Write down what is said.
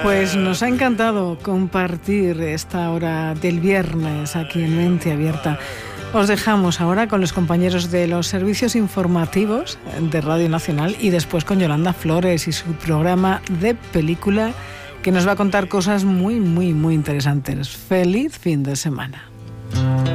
Pues nos ha encantado compartir esta hora del viernes aquí en Mente Abierta. Os dejamos ahora con los compañeros de los servicios informativos de Radio Nacional y después con Yolanda Flores y su programa de película que nos va a contar cosas muy, muy, muy interesantes. ¡Feliz fin de semana!